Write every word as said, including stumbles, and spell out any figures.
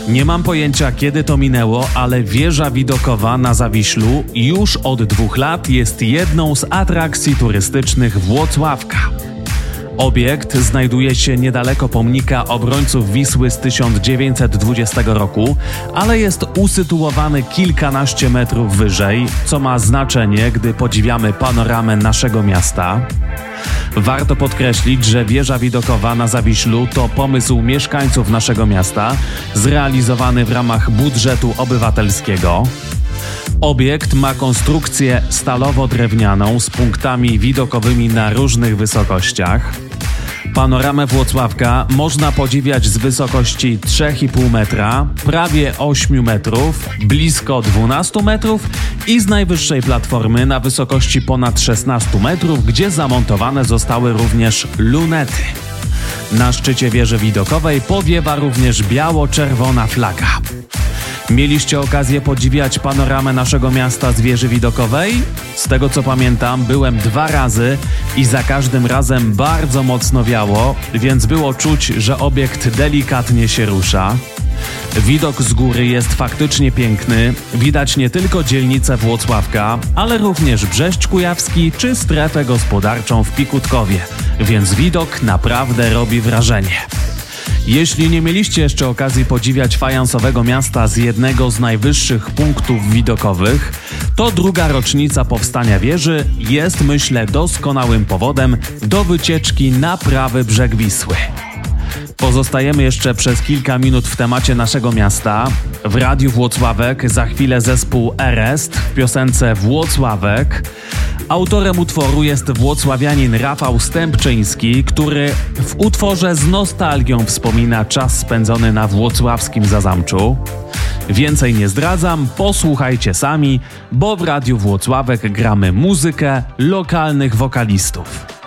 Nie mam pojęcia, kiedy to minęło, ale wieża widokowa na Zawiślu już od dwóch lat jest jedną z atrakcji turystycznych Włocławka. Obiekt znajduje się niedaleko pomnika obrońców Wisły z tysiąc dziewięćset dwudziestego roku, ale jest usytuowany kilkanaście metrów wyżej, co ma znaczenie, gdy podziwiamy panoramę naszego miasta. Warto podkreślić, że wieża widokowa na Zawiślu to pomysł mieszkańców naszego miasta, zrealizowany w ramach budżetu obywatelskiego. Obiekt ma konstrukcję stalowo-drewnianą z punktami widokowymi na różnych wysokościach. Panoramę Włocławka można podziwiać z wysokości trzy i pół metra, prawie osiem metrów, blisko dwanaście metrów i z najwyższej platformy na wysokości ponad szesnaście metrów, gdzie zamontowane zostały również lunety. Na szczycie wieży widokowej powiewa również biało-czerwona flaga. Mieliście okazję podziwiać panoramę naszego miasta z wieży widokowej? Z tego co pamiętam, byłem dwa razy i za każdym razem bardzo mocno wiało, więc było czuć, że obiekt delikatnie się rusza. Widok z góry jest faktycznie piękny, widać nie tylko dzielnicę Włocławka, ale również Brześć Kujawski czy strefę gospodarczą w Pikutkowie, więc widok naprawdę robi wrażenie. Jeśli nie mieliście jeszcze okazji podziwiać fajansowego miasta z jednego z najwyższych punktów widokowych, to druga rocznica powstania wieży jest, myślę, doskonałym powodem do wycieczki na prawy brzeg Wisły. Pozostajemy jeszcze przez kilka minut w temacie naszego miasta. W Radiu Włocławek za chwilę zespół Erest w piosence Włocławek. Autorem utworu jest włocławianin Rafał Stępczyński, który w utworze z nostalgią wspomina czas spędzony na włocławskim Zazamczu. Więcej nie zdradzam, posłuchajcie sami, bo w Radiu Włocławek gramy muzykę lokalnych wokalistów.